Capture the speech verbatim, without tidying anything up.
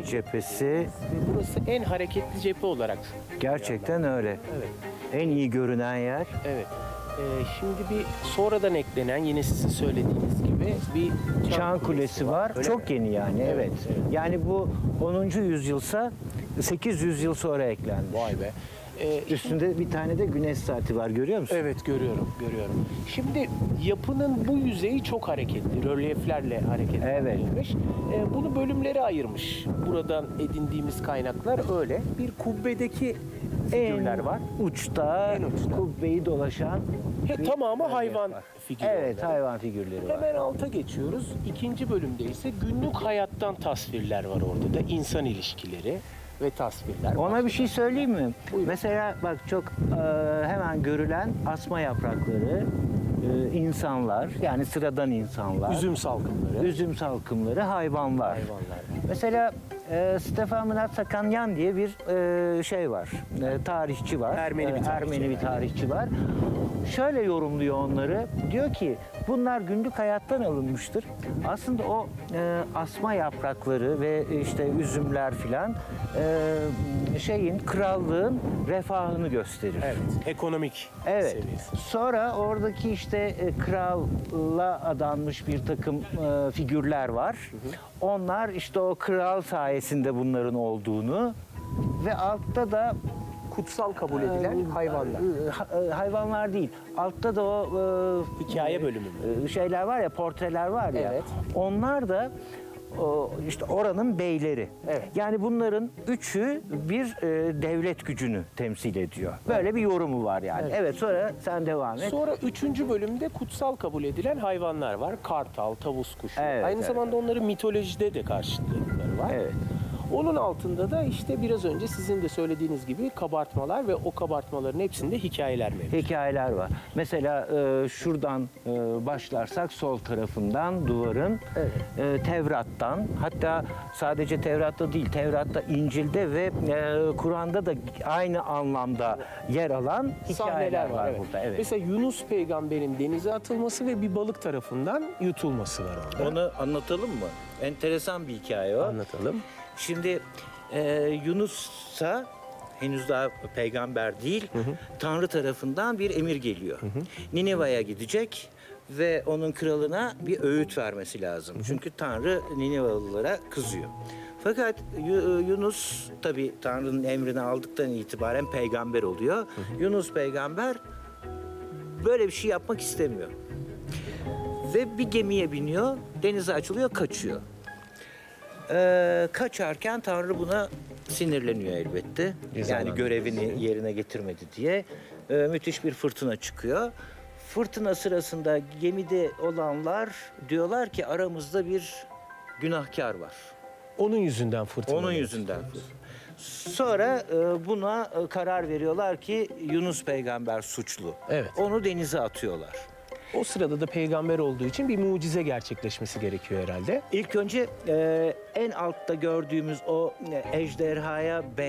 cephesi. Ve burası en hareketli cephe olarak. Gerçekten öyle. Evet. En iyi görünen yer. Evet. Ee, şimdi bir sonradan eklenen, yine sizin söylediğiniz gibi bir çan, Çan Kulesi var. Öyle Çok mi? yeni yani. Evet. Evet, evet. Yani bu onuncu yüzyılsa sekiz yüz yıl sonra eklenmiş. Vay be. Ee, Üstünde bir tane de güneş saati var, görüyor musun? Evet, görüyorum, görüyorum. Şimdi yapının bu yüzeyi çok hareketli, rölyeflerle hareketlendirilmiş. Ee, bunu bölümlere ayırmış. Buradan edindiğimiz kaynaklar öyle. Bir kubbedeki figürler En var. uçta, En uçta. kubbeyi dolaşan He, bir tamamı rölyef hayvan var. figürleri. Evet, hayvan figürleri var. Hemen alta geçiyoruz. İkinci bölümde ise günlük hayattan tasvirler var orada da. İnsan ilişkileri ve tasvirler. Ona bir şey söyleyeyim mi? Buyurun. Mesela bak, çok e, hemen görülen asma yaprakları, e, insanlar, yani sıradan insanlar, Üzüm salkımları. üzüm salkımları, hayvanlar. Hayvanlar. Mesela e, Stefan Mnatsakanyan diye bir e, şey var, e, tarihçi var. Ermeni bir E, tarihçi. Ermeni bir tarihçi var. Şöyle yorumluyor onları. Diyor ki bunlar günlük hayattan alınmıştır. Aslında o e, asma yaprakları ve işte üzümler filan e, şeyin, krallığın refahını gösterir. Evet, ekonomik Evet. seviyesi. Sonra oradaki işte e, kralla adanmış bir takım e, figürler var. Onlar işte o kral sayesinde bunların olduğunu ve altta da Kutsal kabul edilen hayvanlar. e, ha- e, hayvanlar değil. Altta da o e, Hikaye bölümü mü? e, şeyler var ya, portreler var ya. Evet. Onlar da o, işte oranın beyleri. Evet. Yani bunların üçü bir e, devlet gücünü temsil ediyor. Böyle bir yorumu var yani. Evet. Evet, sonra sen devam et. Sonra üçüncü bölümde kutsal kabul edilen hayvanlar var. Kartal, tavus kuşu. Evet, Aynı evet. zamanda onların mitolojide de karşılıkları var. Evet. Onun altında da işte biraz önce sizin de söylediğiniz gibi kabartmalar ve o kabartmaların hepsinde hikayeler mevcut. Hikayeler var. Mesela e, şuradan e, başlarsak sol tarafından duvarın Evet. e, Tevrat'tan, hatta sadece Tevrat'ta değil, Tevrat'ta, İncil'de ve e, Kur'an'da da aynı anlamda yer alan hikayeler var, evet. burada. Evet. Mesela Yunus peygamberin denize atılması ve bir balık tarafından yutulması var orada. Onu anlatalım mı? Enteresan bir hikaye o. Anlatalım. Şimdi e, Yunus'a henüz daha peygamber değil, Tanrı tarafından bir emir geliyor. Nineva'ya gidecek ve onun kralına bir öğüt vermesi lazım. Çünkü Tanrı Ninevalılara kızıyor. Fakat Yu- Yunus tabii Tanrı'nın emrini aldıktan itibaren peygamber oluyor. Yunus peygamber böyle bir şey yapmak istemiyor. Ve bir gemiye biniyor, denize açılıyor, kaçıyor. Ee, kaçarken Tanrı buna sinirleniyor elbette. Yani görevini yerine getirmedi diye. Ee, müthiş bir fırtına çıkıyor. Fırtına sırasında gemide olanlar diyorlar ki aramızda bir günahkar var. Onun yüzünden fırtına. Onun oldu. yüzünden. Sonra e, buna e, karar veriyorlar ki Yunus peygamber suçlu. Evet. Onu denize atıyorlar. O sırada da peygamber olduğu için bir mucize gerçekleşmesi gerekiyor herhalde. İlk önce e, en altta gördüğümüz o e, ejderhaya ben